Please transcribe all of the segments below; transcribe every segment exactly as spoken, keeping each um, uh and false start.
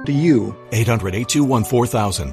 to you. eight hundred, eight two one, four thousand.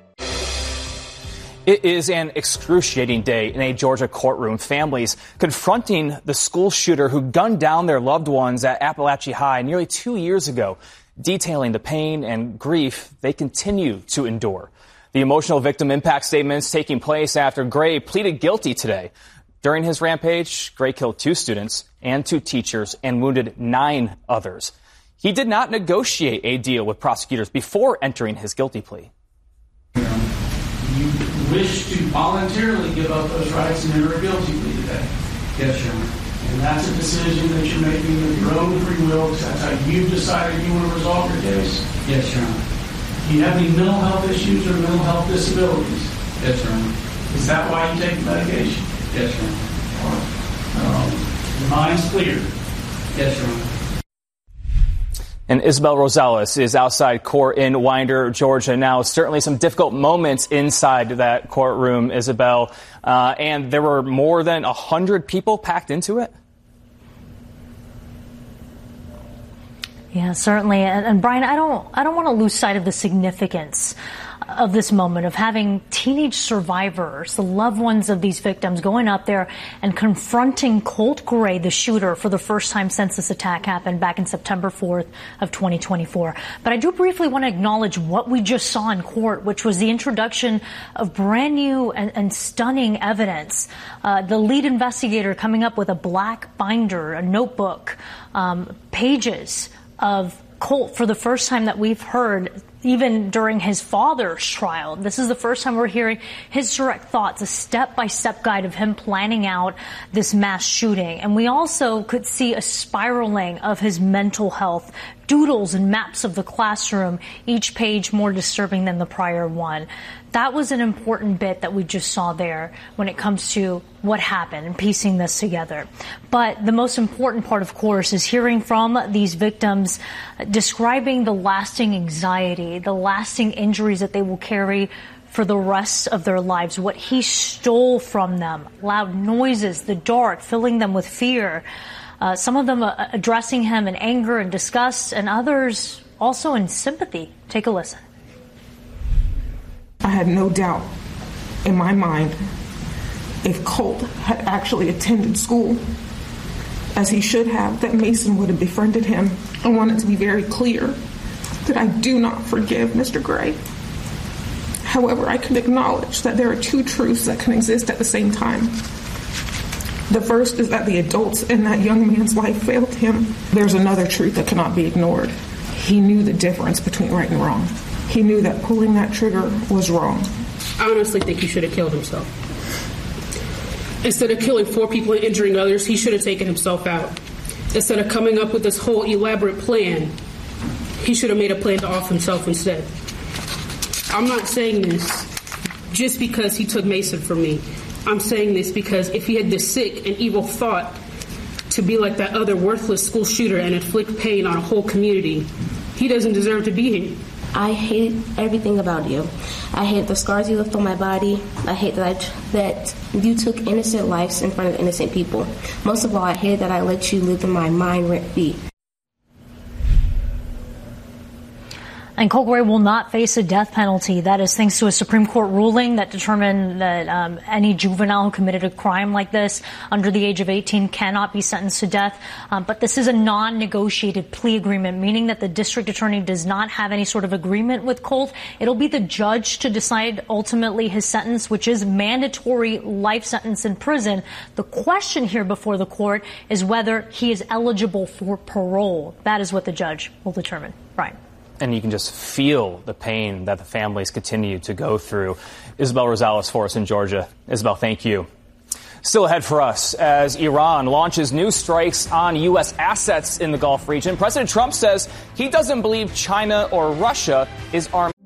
It is an excruciating day in a Georgia courtroom. Families confronting the school shooter who gunned down their loved ones at Appalachia High nearly two years ago, detailing the pain and grief they continue to endure. The emotional victim impact statements taking place after Gray pleaded guilty today. During his rampage, Gray killed two students and two teachers and wounded nine others. He did not negotiate a deal with prosecutors before entering his guilty plea. You wish to voluntarily give up those rights and enter a guilty plea today. Yes, Your Honor. And that's a decision that you're making of your own free will, because that's how you've decided you want to resolve your case. Yes, Your Honor. Do you have any mental health issues or mental health disabilities? Yes, Your Honor. Is that why you take the medication? Yes, Your Honor. Um, your mind's clear. Yes, Your Honor. And Isabel Rosales is outside court in Winder, Georgia. Now, certainly some difficult moments inside that courtroom, Isabel. Uh, and there were more than one hundred people packed into it. Yeah, certainly. And, and Brian, I don't I don't want to lose sight of the significance of this moment, of having teenage survivors, the loved ones of these victims, going up there and confronting Colt Gray, the shooter, for the first time since this attack happened back in September fourth of twenty twenty-four. But I do briefly want to acknowledge what we just saw in court, which was the introduction of brand new and, and stunning evidence. Uh, the lead investigator coming up with a black binder, a notebook, um, pages of Colt for the first time that we've heard, even during his father's trial. This is the first time we're hearing his direct thoughts, a step-by-step guide of him planning out this mass shooting. And we also could see a spiraling of his mental health, doodles and maps of the classroom, each page more disturbing than the prior one. That was an important bit that we just saw there when it comes to what happened and piecing this together. But the most important part, of course, is hearing from these victims describing the lasting anxiety, the lasting injuries that they will carry for the rest of their lives, what he stole from them, loud noises, the dark, filling them with fear. Uh, some of them uh, addressing him in anger and disgust, and others also in sympathy. Take a listen. I had no doubt in my mind if Colt had actually attended school as he should have, that Mason would have befriended him. I want it to be very clear that I do not forgive Mister Gray. However, I can acknowledge that there are two truths that can exist at the same time. The first is that the adults in that young man's life failed him. There's another truth that cannot be ignored. He knew the difference between right and wrong. He knew that pulling that trigger was wrong. I honestly think he should have killed himself. Instead of killing four people and injuring others, he should have taken himself out. Instead of coming up with this whole elaborate plan, he should have made a plan to off himself instead. I'm not saying this just because he took Mason from me. I'm saying this because if he had this sick and evil thought to be like that other worthless school shooter and inflict pain on a whole community, he doesn't deserve to be here. I hate everything about you. I hate the scars you left on my body. I hate that I, that you took innocent lives in front of innocent people. Most of all, I hate that I let you live in my mind rent-free. And Colt Gray will not face a death penalty. That is thanks to a Supreme Court ruling that determined that um, any juvenile who committed a crime like this under the age of eighteen cannot be sentenced to death. Um, but this is a non-negotiated plea agreement, meaning that the district attorney does not have any sort of agreement with Colt. It'll be the judge to decide ultimately his sentence, which is mandatory life sentence in prison. The question here before the court is whether he is eligible for parole. That is what the judge will determine. Brian. And you can just feel the pain that the families continue to go through. Isabel Rosales for us in Georgia. Isabel, thank you. Still ahead for us, as Iran launches new strikes on U S assets in the Gulf region, President Trump says he doesn't believe China or Russia is armed.